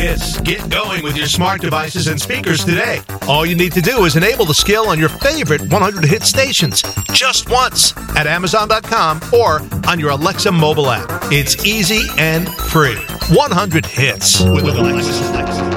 Hits. Get going with your smart devices and speakers today. All you need to do is enable the skill on your favorite 100 hit stations just once at Amazon.com or on your Alexa mobile app. It's easy and free. 100 hits with Alexa.